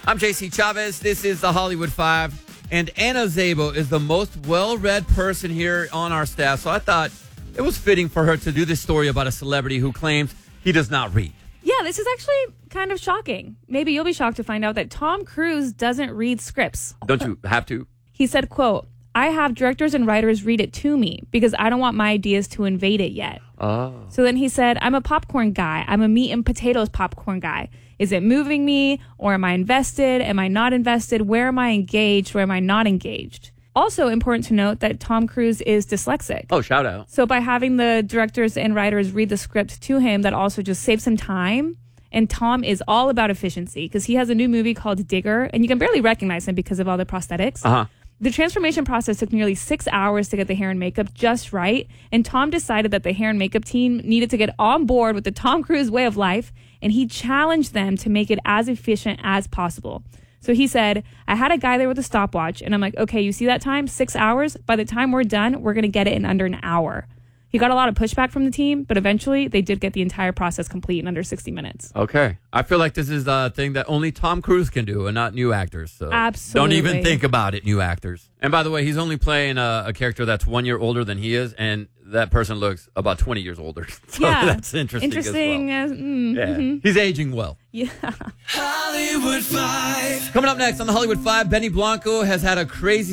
I'm JC Chavez. This is the Hollywood Five. And Anna Szabo is the most well-read person here on our staff. So I thought it was fitting for her to do this story about a celebrity who claims he does not read. Yeah, this is actually kind of shocking. Maybe you'll be shocked to find out that Tom Cruise doesn't read scripts. Don't you have to? He said, quote, I have directors and writers read it to me because I don't want my ideas to invade it yet. Oh. So then he said, I'm a popcorn guy. I'm a meat and potatoes popcorn guy. Is it moving me or am I invested? Am I not invested? Where am I engaged? Where am I not engaged? Also important to note that Tom Cruise is dyslexic. Oh, shout out. So by having the directors and writers read the script to him, that also just saves him time. And Tom is all about efficiency because he has a new movie called Digger, and you can barely recognize him because of all the prosthetics. Uh-huh. The transformation process took nearly 6 hours to get the hair and makeup just right, and Tom decided that the hair and makeup team needed to get on board with the Tom Cruise way of life, and he challenged them to make it as efficient as possible. So he said, I had a guy there with a stopwatch, and I'm like, okay, you see that time? 6 hours? By the time we're done, we're going to get it in under an hour. He got a lot of pushback from the team, but eventually they did get the entire process complete in under 60 minutes. Okay. I feel like this is a thing that only Tom Cruise can do and not new actors. So Absolutely. Don't even think about it, new actors. And by the way, he's only playing a character that's 1 year older than he is, and that person looks about 20 years older. So Yeah. that's interesting as well. Yeah. He's aging well. Yeah. Hollywood Five. Coming up next on the Hollywood Five, Benny Blanco has had a crazy